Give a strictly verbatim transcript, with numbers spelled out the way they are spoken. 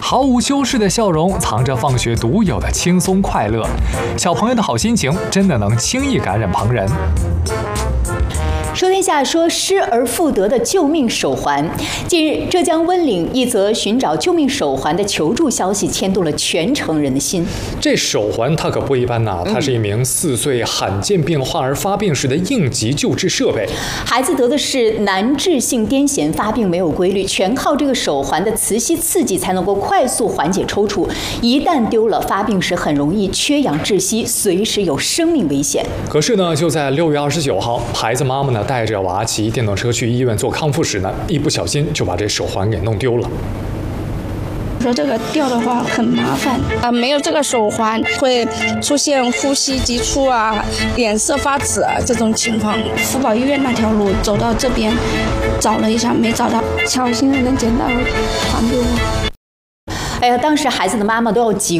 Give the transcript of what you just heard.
毫无修饰的笑容，藏着放学独有的轻松快乐。小朋友的好心情，真的能轻易感染旁人。 说天下说失而复得的救命手环。近日，浙江温岭一则寻找救命手环的求助消息牵动了全城人的心。 这手环它可不一般呐，它是一名四岁罕见病患儿发病时的应急救治设备。 孩子得的是难治性癫痫，发病没有规律，全靠这个手环的磁吸刺激才能够快速缓解抽搐。一旦丢了，发病时很容易缺氧窒息，随时有生命危险。 可是呢，就在六月二十九号，孩子妈妈呢带着娃骑电动车去医院做康复时呢，一不小心就把这手环给弄丢了。 说这个掉的话很麻烦啊，没有这个手环会出现呼吸急促啊、脸色发紫啊这种情况。福宝医院那条路走到这边，找了一下没找到，侥幸能捡到还给我。 哎呀，当时孩子的妈妈都要急